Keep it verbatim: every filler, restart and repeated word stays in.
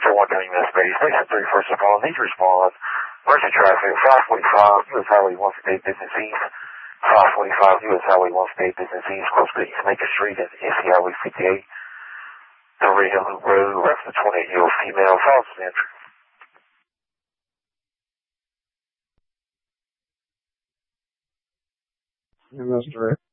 for one twenty minutes, Bay. Station three, first of all, need to respond. Emergency traffic, five forty-five, U S Highway one fifty-eight, Business East. five forty-five, U S Highway one fifty-eight, Business East, close to East Macon Street and N C Highway fifty-eight. The Hill Loop Road, reference twenty-eight-year-old female, false entry. And that's direct.